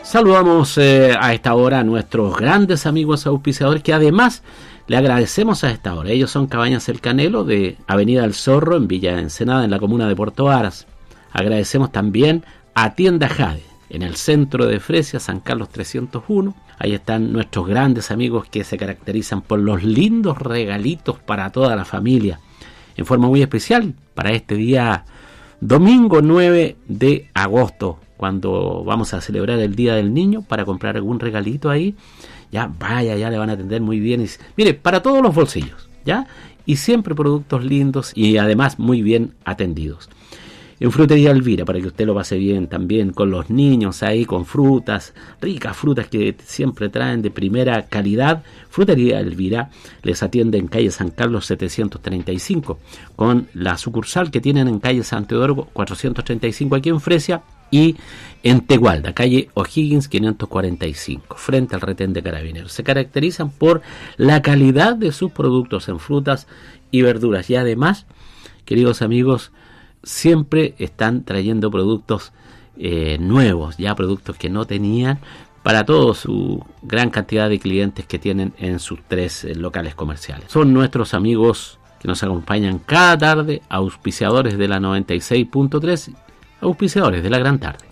Saludamos a esta hora a nuestros grandes amigos auspiciadores que además le agradecemos a esta hora. Ellos son Cabañas El Canelo de Avenida El Zorro en Villa Ensenada, en la comuna de Puerto Varas. Agradecemos también a Tienda Jade en el centro de Fresia, San Carlos 301. Ahí están nuestros grandes amigos que se caracterizan por los lindos regalitos para toda la familia. En forma muy especial para este día domingo 9 de agosto, cuando vamos a celebrar el Día del Niño, para comprar algún regalito ahí, ya le van a atender muy bien. Y, mire, para todos los bolsillos, ¿ya? Y siempre productos lindos y además muy bien atendidos. En Frutería Elvira, para que usted lo pase bien también con los niños ahí, con frutas, ricas frutas que siempre traen de primera calidad. Frutería Elvira les atiende en calle San Carlos 735, con la sucursal que tienen en calle San Teodoro 435 aquí en Fresia, y en Tegualda, calle O'Higgins 545, frente al retén de Carabineros. Se caracterizan por la calidad de sus productos en frutas y verduras, y además, queridos amigos, siempre están trayendo productos nuevos, ya productos que no tenían, para toda su gran cantidad de clientes que tienen en sus 3 locales comerciales. Son nuestros amigos que nos acompañan cada tarde, auspiciadores de la 96.3, auspiciadores de la gran tarde.